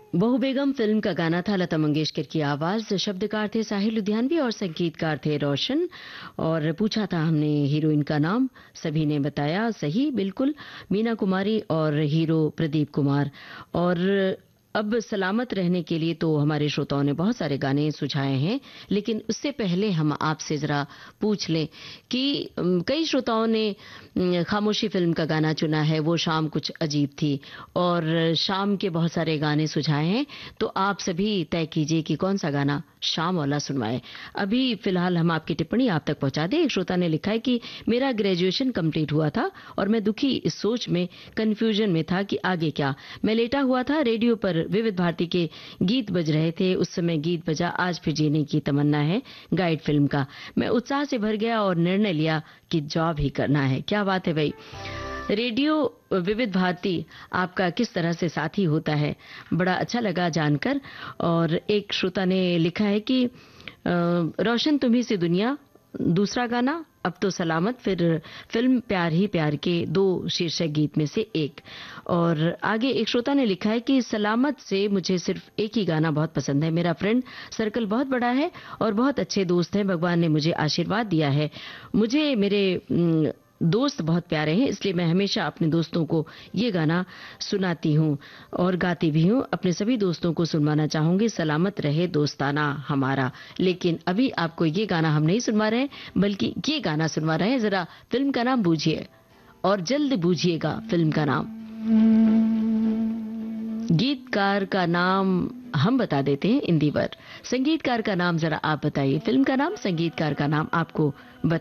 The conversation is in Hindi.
बहू बेगम फिल्म का गाना था, लता मंगेशकर की आवाज, शब्दकार थे साहिल लुधियानवी और संगीतकार थे रोशन। और पूछा था हमने हीरोइन का नाम, सभी ने बताया सही, बिल्कुल मीना कुमारी और हीरो प्रदीप कुमार। और अब सलामत रहने के लिए तो हमारे श्रोताओं ने बहुत सारे गाने सुझाए हैं, लेकिन उससे पहले हम आपसे जरा पूछ लें कि कई श्रोताओं ने खामोशी फिल्म का गाना चुना है, वो शाम कुछ अजीब थी, और शाम के बहुत सारे गाने सुझाए हैं। तो आप सभी तय कीजिए कि कौन सा गाना शाम वाला सुनवाए। अभी फिलहाल हम आपकी टिप्पणी आप तक पहुंचा दें। एक श्रोता ने लिखा है कि मेरा ग्रेजुएशन कंप्लीट हुआ था और मैं दुखी इस सोच में, कंफ्यूजन में था कि आगे क्या। मैं लेटा हुआ था, रेडियो पर विविध भारती के गीत बज रहे थे, उस समय गीत बजा आज फिर जीने की तमन्ना है गाइड फिल्म का। मैं उत्साह से भर गया और निर्णय लिया कि जॉब ही करना है। क्या बात है भाई, रेडियो विविध भारती आपका किस तरह से साथी होता है, बड़ा अच्छा लगा जानकर। और एक श्रोता ने लिखा है कि रोशन तुम्ही से दुनिया, दूसरा गाना अब तो सलामत, फिर फिल्म प्यार ही प्यार के दो शीर्षक गीत में से एक। और आगे एक श्रोता ने लिखा है कि सलामत से मुझे सिर्फ एक ही गाना बहुत पसंद है। मेरा फ्रेंड सर्कल बहुत बड़ा है और बहुत अच्छे दोस्त हैं, भगवान ने मुझे आशीर्वाद दिया है। मुझे मेरे दोस्त बहुत प्यारे हैं, इसलिए मैं हमेशा अपने दोस्तों को ये गाना सुनाती हूँ और गाती भी हूँ। अपने सभी दोस्तों को सुनवाना चाहूंगी, सलामत रहे दोस्ताना हमारा। लेकिन अभी आपको ये गाना हम नहीं सुनवा रहे हैं, बल्कि ये गाना सुनवा रहे हैं। जरा फिल्म का नाम बूझिए और जल्द बूझिएगा फिल्म का नाम। गीतकार का नाम हम बता देते हैं इंदिवर, संगीतकार का नाम जरा आप बताइए। फिल्म का नाम, संगीतकार का नाम आपको